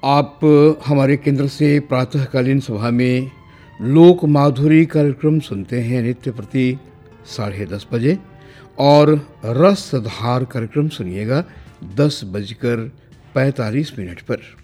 आप हमारे केंद्र से प्रातःकालीन सभा में लोक माधुरी कार्यक्रम सुनते हैं नित्य प्रति 10:30 बजे और रसधार कार्यक्रम सुनिएगा 10:45 पर।